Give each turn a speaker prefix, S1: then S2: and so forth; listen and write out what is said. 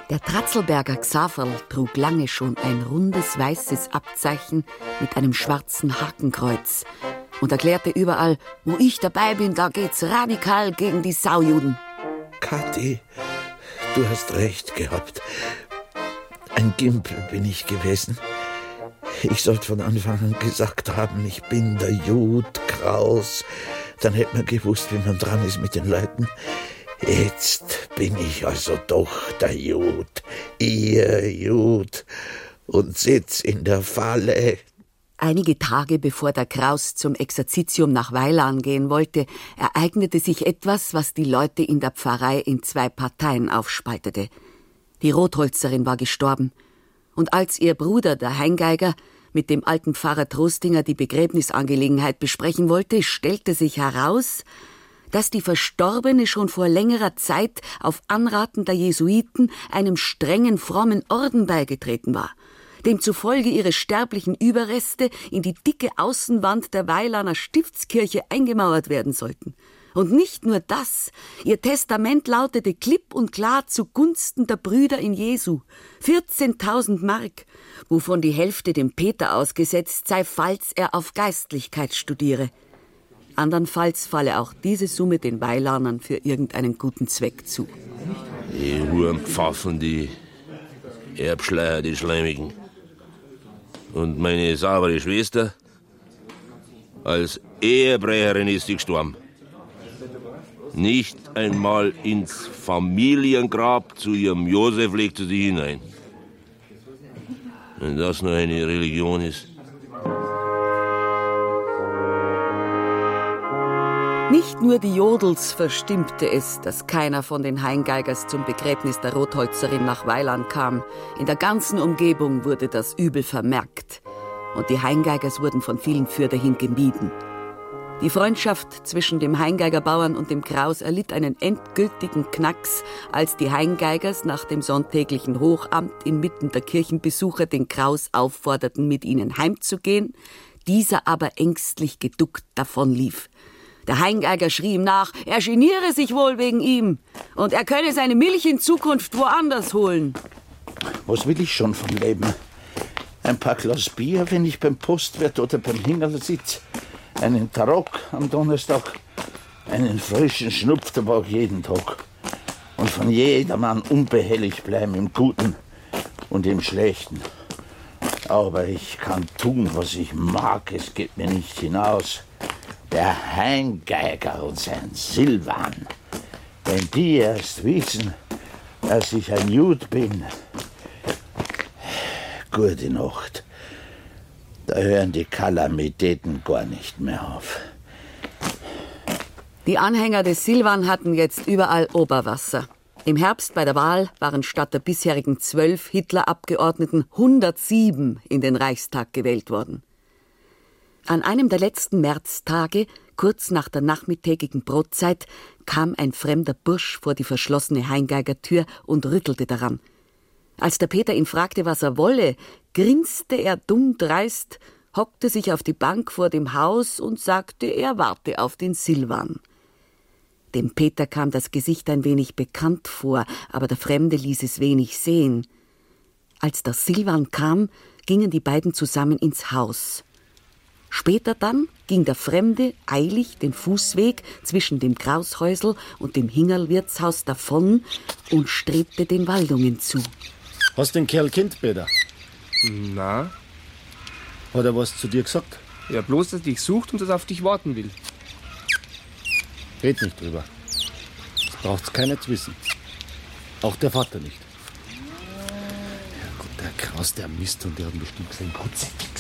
S1: Der Tratzelberger Xaverl trug lange schon ein rundes weißes Abzeichen mit einem schwarzen Hakenkreuz und erklärte überall, wo ich dabei bin, da geht's radikal gegen die Saujuden.
S2: Kathi, du hast recht gehabt. Ein Gimpel bin ich gewesen. Ich sollte von Anfang an gesagt haben, ich bin der Jud Kraus. Dann hätte man gewusst, wie man dran ist mit den Leuten. Jetzt bin ich also doch der Jud, ihr Jud, und sitz in der Falle.
S1: Einige Tage bevor der Kraus zum Exerzitium nach Weilan gehen wollte, ereignete sich etwas, was die Leute in der Pfarrei in 2 Parteien aufspaltete. Die Rotholzerin war gestorben, und als ihr Bruder, der Heingeiger, mit dem alten Pfarrer Trostinger die Begräbnisangelegenheit besprechen wollte, stellte sich heraus, dass die Verstorbene schon vor längerer Zeit auf Anraten der Jesuiten einem strengen, frommen Orden beigetreten war, demzufolge ihre sterblichen Überreste in die dicke Außenwand der Weilaner Stiftskirche eingemauert werden sollten. Und nicht nur das, ihr Testament lautete klipp und klar zugunsten der Brüder in Jesu. 14.000 Mark, wovon die Hälfte dem Peter ausgesetzt sei, falls er auf Geistlichkeit studiere. Andernfalls falle auch diese Summe den Weilanern für irgendeinen guten Zweck zu.
S3: Die Hurenpfaffen, die Erbschleier, die Schleimigen. Und meine saubere Schwester, als Ehebrecherin ist sie gestorben. Nicht einmal ins Familiengrab zu ihrem Josef legte sie hinein. Wenn das nur eine Religion ist.
S1: Nicht nur die Jodels verstimmte es, dass keiner von den Heingeigers zum Begräbnis der Rotholzerin nach Weilan kam. In der ganzen Umgebung wurde das übel vermerkt. Und die Heingeigers wurden von vielen fürderhin gemieden. Die Freundschaft zwischen dem Heingeigerbauern und dem Kraus erlitt einen endgültigen Knacks, als die Heingeigers nach dem sonntäglichen Hochamt inmitten der Kirchenbesucher den Kraus aufforderten, mit ihnen heimzugehen, dieser aber ängstlich geduckt davonlief. Der Heingeiger schrie ihm nach, er geniere sich wohl wegen ihm und er könne seine Milch in Zukunft woanders holen.
S2: Was will ich schon vom Leben? Ein paar Glas Bier, wenn ich beim Postwirt oder beim Hingerl sitze, einen Tarock am Donnerstag, einen frischen Schnupftabak jeden Tag und von jedermann unbehelligt bleiben, im Guten und im Schlechten. Aber ich kann tun, was ich mag, es geht mir nicht hinaus. Der Heingeiger und sein Silvan, wenn die erst wissen, dass ich ein Jud bin. Gute Nacht. Da hören die Kalamitäten gar nicht mehr auf.
S1: Die Anhänger des Silvan hatten jetzt überall Oberwasser. Im Herbst bei der Wahl waren statt der bisherigen 12 Hitler-Abgeordneten 107 in den Reichstag gewählt worden. An einem der letzten Märztage, kurz nach der nachmittägigen Brotzeit, kam ein fremder Bursch vor die verschlossene Heingeigertür und rüttelte daran. Als der Peter ihn fragte, was er wolle, grinste er dumm dreist, hockte sich auf die Bank vor dem Haus und sagte, er warte auf den Silvan. Dem Peter kam das Gesicht ein wenig bekannt vor, aber der Fremde ließ es wenig sehen. Als der Silvan kam, gingen die beiden zusammen ins Haus. Später dann ging der Fremde eilig den Fußweg zwischen dem Kraushäusl und dem Hingerl-Wirtshaus davon und strebte den Waldungen zu.
S4: Hast den Kerl kennt, Peter?
S5: Na?
S4: Hat er was zu dir gesagt?
S5: Ja, bloß, dass dich sucht und dass er auf dich warten will.
S4: Red nicht drüber. Das braucht's keiner zu wissen. Auch der Vater nicht. Ja gut, der Kraus, der Mist, und der hat bestimmt sein Kutze.